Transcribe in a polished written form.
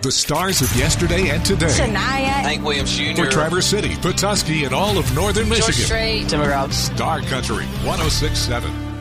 The stars of yesterday and today. Shania. Hank Williams Jr. For Traverse City, Petoskey, and all of northern Michigan. Strait. Star Country 106.7.